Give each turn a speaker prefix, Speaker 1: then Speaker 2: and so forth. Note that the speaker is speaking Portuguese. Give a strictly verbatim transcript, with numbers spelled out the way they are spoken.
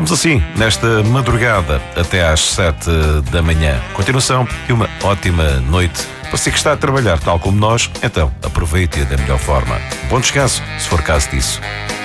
Speaker 1: Vamos assim, nesta madrugada até às sete da manhã. Continuação e uma ótima noite. Para si que está a trabalhar tal como nós, então aproveite-a da melhor forma. Bom descanso, se for caso disso.